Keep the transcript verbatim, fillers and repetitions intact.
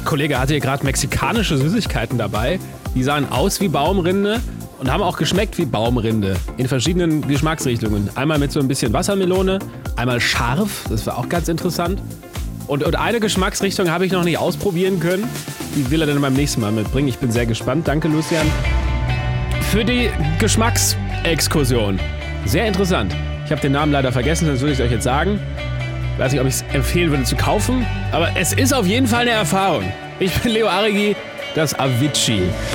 Kollege hatte hier gerade mexikanische Süßigkeiten dabei. Die sahen aus wie Baumrinde und haben auch geschmeckt wie Baumrinde. In verschiedenen Geschmacksrichtungen. Einmal mit so ein bisschen Wassermelone, einmal scharf, das war auch ganz interessant. Und, und eine Geschmacksrichtung habe ich noch nicht ausprobieren können. Die will er dann beim nächsten Mal mitbringen. Ich bin sehr gespannt. Danke, Lucian, für die Geschmacksexkursion. Sehr interessant. Ich habe den Namen leider vergessen, das würde ich euch jetzt sagen. Ich weiß nicht, ob ich es empfehlen würde zu kaufen, aber es ist auf jeden Fall eine Erfahrung. Ich bin Leo Arigi, das Avicii.